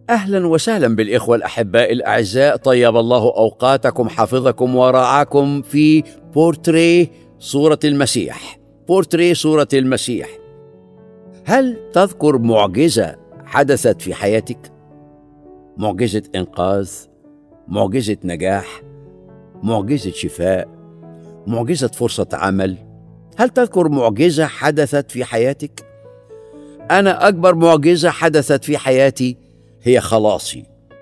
أهلا وسهلا بالإخوة الأحباء الأعزاء، طيب الله أوقاتكم، حفظكم ورعاكم في بورتريه صورة المسيح. بورتريه صورة المسيح. هل تذكر معجزة حدثت في حياتك؟ معجزة إنقاذ، معجزة نجاح، معجزة شفاء، معجزة فرصة عمل. هل تذكر معجزة حدثت في حياتك؟ أنا أكبر معجزة حدثت في حياتي هي خلاصي.